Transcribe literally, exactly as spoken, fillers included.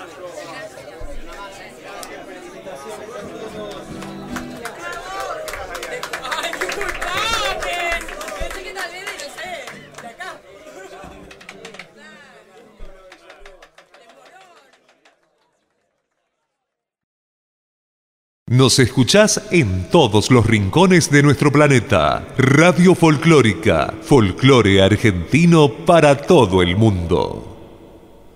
Nos escuchás en todos los rincones de nuestro planeta. Radio Folclórica, folclore argentino para todo el mundo.